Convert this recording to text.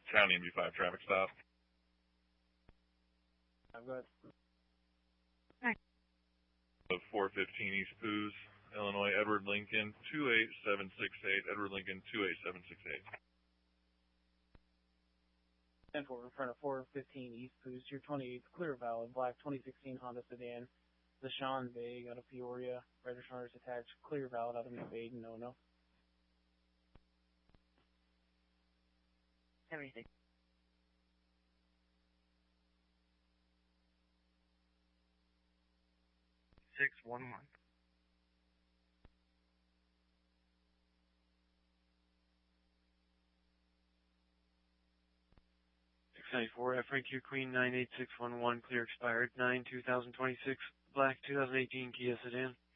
County MB5 traffic stop. I've got. Of 415 East Poos, Illinois, Edward Lincoln 28768. Edward Lincoln 28768. 10-4 in front of 415 East Poos, your 28th clear valid, black 2016 Honda sedan. The Sean Vague out of Peoria, registrars attached, clear valid out of McBaden, no. Everything. 611. 694 FRQ Queen 98611, clear expired 9/2026, black 2018 Kia sedan.